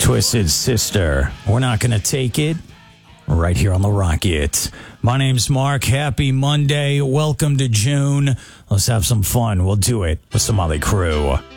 Twisted Sister. We're not going to take it. Right here on the Rocket. My name's Mark. Happy Monday. Welcome to June. Let's have some fun. We'll do it with some Motley Crue.